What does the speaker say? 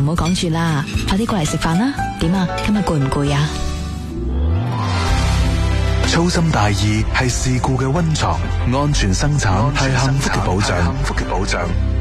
好講住啦，快啲過嚟食飯啦。點啊？今日攰唔攰啊？ 粗心大意係事故嘅溫床，安全生產係幸福嘅保障。